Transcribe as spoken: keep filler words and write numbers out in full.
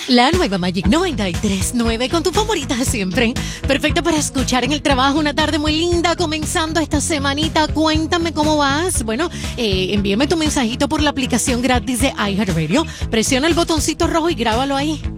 La nueva Magic noventa y tres punto nueve con tu favorita siempre. Perfecta para escuchar en el trabajo. Una tarde muy linda comenzando esta semanita. Cuéntame cómo vas. Bueno, eh, envíame tu mensajito por la aplicación gratis de iHeartRadio. Presiona el botoncito rojo y grábalo ahí.